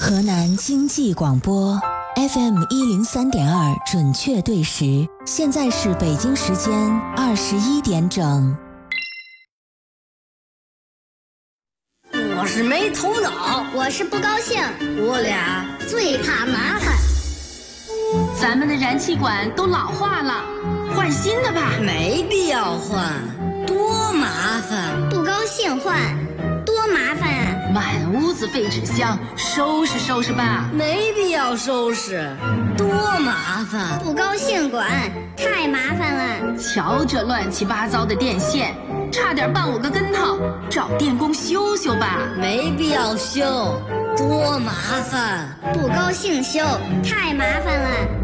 河南经济广播 FM 103.2准确对时，现在是北京时间21点整。 我是没头脑， 我是不高兴， 我俩最怕麻烦。 咱们的燃气管都老化了，换新的吧。 没必要换，多麻烦。 不高兴换，多麻烦啊！ 满屋子废纸箱，收拾收拾吧。 没必要收拾，多麻烦。 不高兴管，太麻烦了。 瞧这乱七八糟的电线，差点绊我个跟头，找电工修修吧。 没必要修，多麻烦。 不高兴修，太麻烦了。